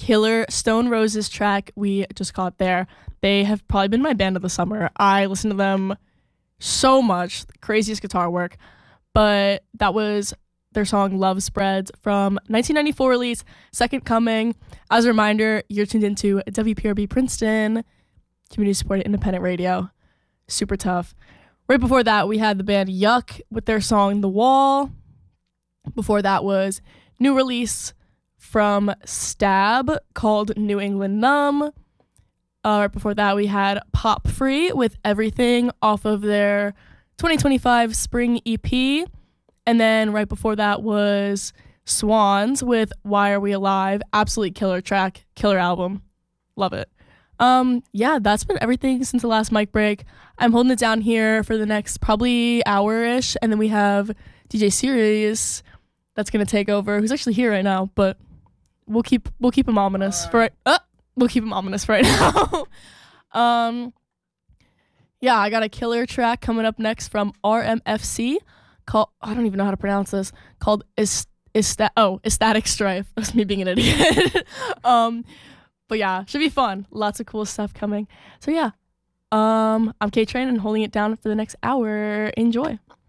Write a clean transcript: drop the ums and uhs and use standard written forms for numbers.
killer Stone Roses track we just got there. They have probably been my band of the summer. I listen to them so much, craziest guitar work. But that was their song Love Spreads from 1994 release, Second Coming. As a reminder, you're tuned into WPRB Princeton, community supported independent radio. Super tough. Right before that, we had the band Yuck with their song The Wall. Before that was new release from Stab called New England Numb. Right before that, we had Pop Free with Everything off of their 2025 spring EP. And then right before that was Swans with Why Are We Alive? Absolutely killer track, killer album. Love it. Yeah, that's been everything since the last mic break. I'm holding it down here for the next probably hour-ish, and then we have DJ Sirius that's gonna take over, who's actually here right now, but we'll keep him ominous for right. We'll keep him ominous for right now. Yeah, I got a killer track coming up next from RMFC called, I don't even know how to pronounce this, called Ecstatic Strife. That's me being an idiot. But yeah, should be fun. Lots of cool stuff coming. So yeah, I'm K-Train and holding it down for the next hour. Enjoy.